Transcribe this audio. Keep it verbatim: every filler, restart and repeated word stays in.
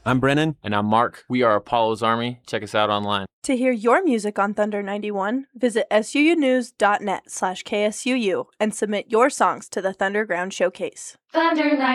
I'm Brennan. And I'm Mark. We are Apollo's Army. Check us out online. To hear your music on Thunder ninety-one, visit suunews.net slash KSUU and submit your songs to the Thunderground Showcase. Thunder ninety-one.